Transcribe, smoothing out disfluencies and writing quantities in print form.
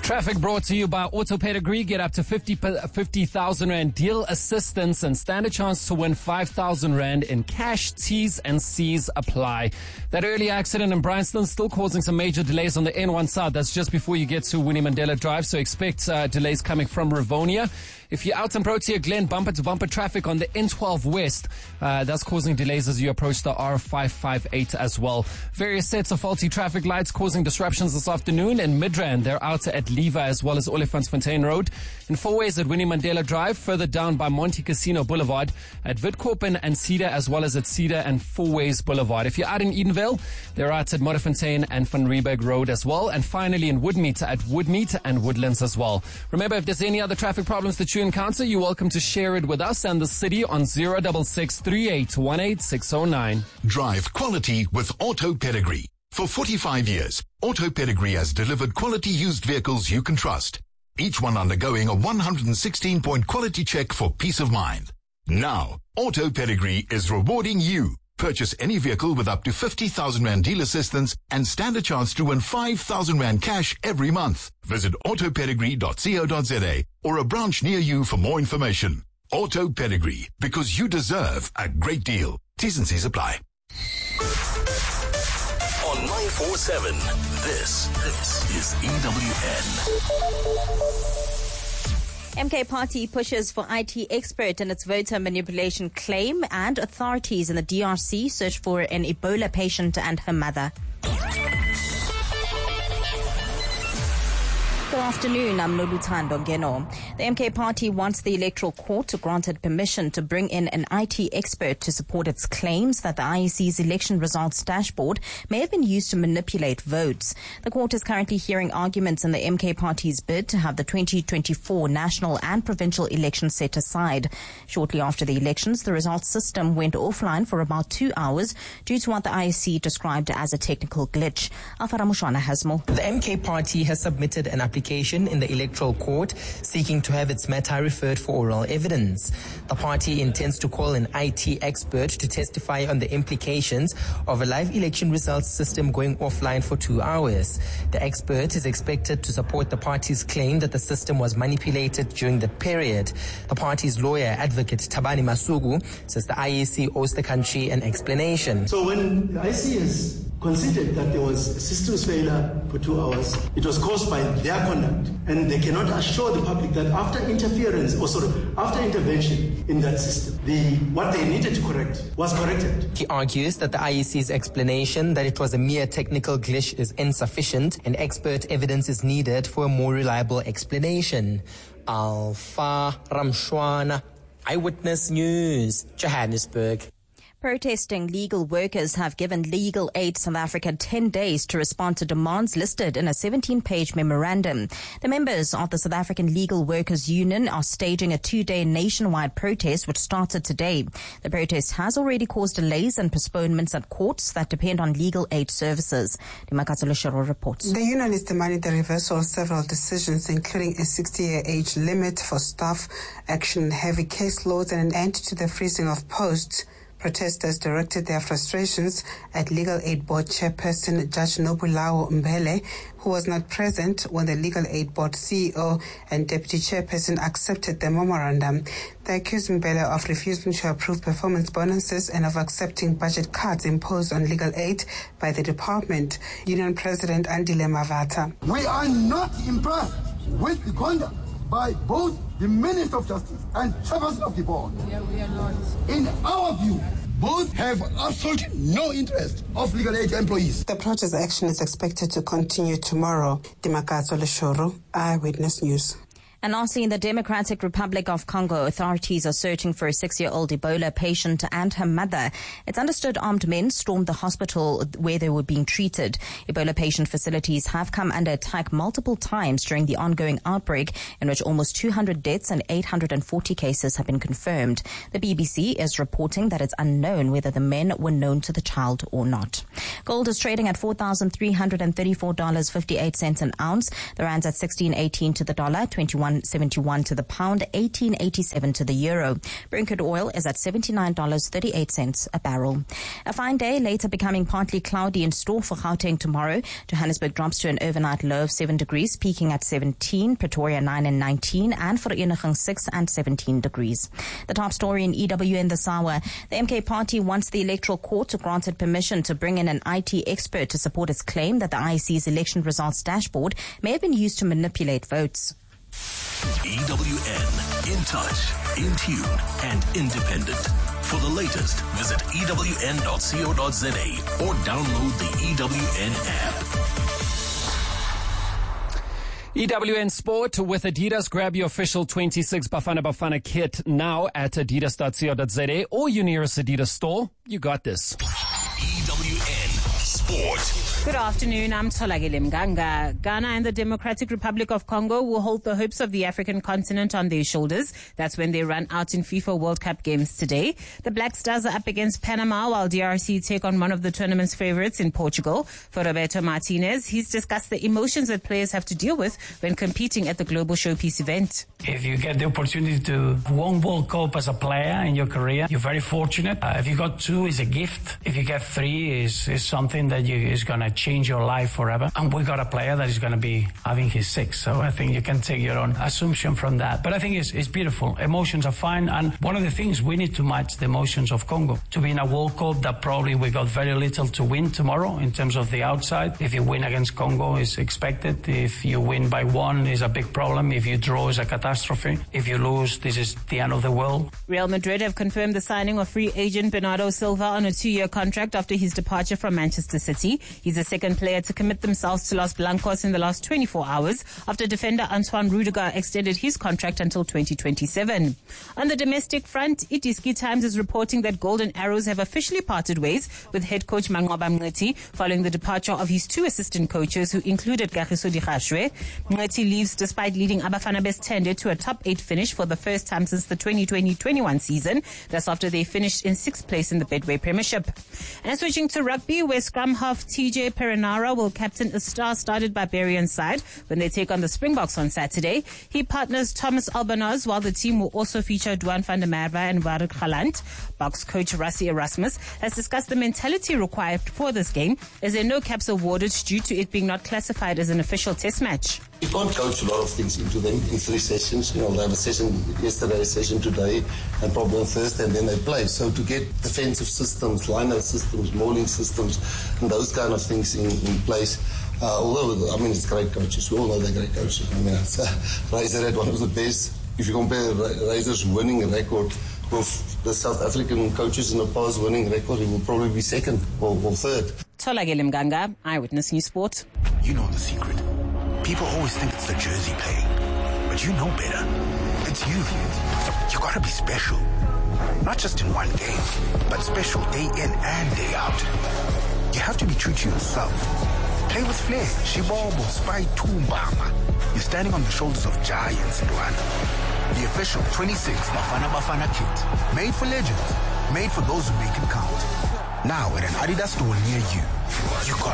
Traffic brought to you by Auto Pedigree. Get up to 50,000 Rand deal assistance and stand a chance to win 5,000 Rand in cash. T's and C's apply. That early accident in Bryanston still causing some major delays on the N1 South. That's just before you get to Winnie Mandela Drive, so expect delays coming from Rivonia. If you're out in Protea Glen, bumper-to-bumper traffic on the N12 West. That's causing delays as you approach the R558 as well. Various sets of faulty traffic lights causing disruptions this afternoon. In Midrand, they're out at Lever as well as Olifantsfontein Road. In four ways at Winnie Mandela Drive, further down by Monte Casino Boulevard, at Witkoppen and Cedar, as well as at Cedar and Four Ways Boulevard. If you're out in Edenvale, they're out at Modderfontein and Van Riebeek Road as well. And finally in Woodmead at Woodmead and Woodlands as well. Remember, if there's any other traffic problems that you encounter, you're welcome to share it with us and the city on 066 3818 609. Drive quality with Auto Pedigree. For 45 years, Auto Pedigree has delivered quality used vehicles you can trust. Each one undergoing a 116-point quality check for peace of mind. Now, Auto Pedigree is rewarding you. Purchase any vehicle with up to 50,000 Rand deal assistance and stand a chance to win 5,000 Rand cash every month. Visit autopedigree.co.za or a branch near you for more information. Auto Pedigree, because you deserve a great deal. T's and C's apply. On 947, this is EWN. MK Party pushes for IT expert in its voter manipulation claim, and authorities in the DRC search for an Ebola patient and her mother. Good afternoon, I'm Noluthando Ngeno. The MK Party wants the Electoral Court to grant it permission to bring in an IT expert to support its claims that the IEC's election results dashboard may have been used to manipulate votes. The court is currently hearing arguments in the MK Party's bid to have the 2024 national and provincial elections set aside. Shortly after the elections, the results system went offline for about 2 hours due to what the IEC described as a technical glitch. Alfara Mushwana has more. The MK Party has submitted an application in the Electoral Court seeking to have its matter referred for oral evidence. The party intends to call an IT expert to testify on the implications of a live election results system going offline for 2 hours. The expert is expected to support the party's claim that the system was manipulated during the period. The party's lawyer, Advocate Thabani Masuku, says the IEC owes the country an explanation. So when the IEC has considered that there was a systems failure for 2 hours, it was caused by their conduct, and they cannot assure the public that after intervention in that system, what they needed to correct was corrected. He argues that the IEC's explanation that it was a mere technical glitch is insufficient and expert evidence is needed for a more reliable explanation. Alpha Ramshwana, Eyewitness News, Johannesburg. Protesting legal workers have given Legal Aid South Africa 10 days to respond to demands listed in a 17-page memorandum. The members of the South African Legal Workers Union are staging a 2-day nationwide protest which started today. The protest has already caused delays and postponements at courts that depend on legal aid services. Dimakatso Leshero reports. The union is demanding the reversal of several decisions, including a 60-year age limit for staff, action on heavy caseloads, and an end to the freezing of posts. Protesters directed their frustrations at Legal Aid Board Chairperson Judge Nobulawo Mbele, who was not present when the Legal Aid Board CEO and Deputy Chairperson accepted the memorandum. They accused Mbele of refusing to approve performance bonuses and of accepting budget cuts imposed on legal aid by the department. Union President Andile Mavata. We are not impressed with the conduct by both the Minister of Justice and Chairperson of the Board. Yeah, we are not. In our view, both have absolutely no interest of legal aid employees. The protest action is expected to continue tomorrow. Dimakatso Leshoro, Eyewitness News. And lastly, in the Democratic Republic of Congo, authorities are searching for a 6-year-old Ebola patient and her mother. It's understood armed men stormed the hospital where they were being treated. Ebola patient facilities have come under attack multiple times during the ongoing outbreak, in which almost 200 deaths and 840 cases have been confirmed. The BBC is reporting that it's unknown whether the men were known to the child or not. Gold is trading at $4,334.58 an ounce. The rand's at 16.18 to the dollar, 21 171 to the pound, 1887 to the euro. Brent oil is at $79.38 a barrel. A fine day later becoming partly cloudy in store for Gauteng tomorrow. Johannesburg drops to an overnight low of 7 degrees, peaking at 17, Pretoria 9 and 19, and Vereeniging 6 and 17 degrees. The top story in EWN this hour. The MK party wants the electoral court to grant it permission to bring in an IT expert to support its claim that the IEC's election results dashboard may have been used to manipulate votes. EWN, in touch, in tune, and independent. For the latest, visit ewn.co.za or download the EWN app. EWN Sport with Adidas. Grab your official 26 Bafana Bafana kit now at adidas.co.za or your nearest Adidas store. You got this. EWN Sport. Good afternoon, I'm Tolagile Mganga. Ghana and the Democratic Republic of Congo will hold the hopes of the African continent on their shoulders. That's when they run out in FIFA World Cup games today. The Black Stars are up against Panama, while DRC take on one of the tournament's favorites in Portugal. For Roberto Martinez, he's discussed the emotions that players have to deal with when competing at the Global Showpiece event. If you get the opportunity to win World Cup as a player in your career, you're very fortunate. If you got 2, it's a gift. If you get 3, is something that is going to change your life forever. And we got a player that is going to be having his 6. So I think you can take your own assumption from that. But I think it's beautiful. Emotions are fine. And one of the things we need to match the emotions of Congo. To be in a World Cup that probably we got very little to win tomorrow in terms of the outside. If you win against Congo, it's expected. If you win by 1, it's a big problem. If you draw, it's a catastrophe. If you lose, this is the end of the world. Real Madrid have confirmed the signing of free agent Bernardo Silva on a 2-year contract after his departure from Manchester City. He's the second player to commit themselves to Los Blancos in the last 24 hours after defender Antoine Rudiger extended his contract until 2027. On the domestic front, Itiski Times is reporting that Golden Arrows have officially parted ways with head coach Manqoba Mngxeti following the departure of his 2 assistant coaches who included Kagiso Dikgashwe. Mngxeti leaves despite leading Abafana Best tender to a top 8 finish for the first time since the 2020-21 season. That's after they finished in 6th place in the Betway Premiership. And switching to rugby, where scrum half TJ Perenara will captain a star-studded Barbarian side when they take on the Springboks on Saturday. He partners Thomas Albanaz, while the team will also feature Duan van der Merwe and Warwick Galant. Box coach Rassie Erasmus has discussed the mentality required for this game, as there are no caps awarded due to it being not classified as an official test match. You can't coach a lot of things into them in 3 sessions. They have a session yesterday, a session today, and probably on Thursday, and then they play. So to get defensive systems, line-out systems, mauling systems, and those kind of things in place, although, I mean, it's great coaches. We all know they're great coaches. I mean, Razor had one of the best. If you compare Razor's winning record with the South African coaches in the past winning record, he will probably be 2nd or 3rd. Tolagile Mganga, Eyewitness News Sport. You know the secret. People always think it's the jersey playing, but you know better. It's you. You gotta be special. Not just in one game, but special day in and day out. You have to be true to yourself. Play with flair, Shibobo, Spy, Tumbama. You're standing on the shoulders of giants, Luana. The official 26 Bafana Bafana kit. Made for legends. Made for those who make it count. Now at an Adidas store near you. You got